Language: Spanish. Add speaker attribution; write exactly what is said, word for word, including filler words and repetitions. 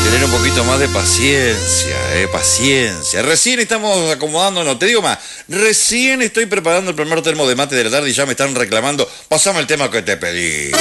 Speaker 1: Tener un poquito más de paciencia, eh, paciencia. Recién estamos acomodándonos, te digo más, recién estoy preparando el primer termo de mate de la tarde y ya me están reclamando, pasame el tema que te pedí.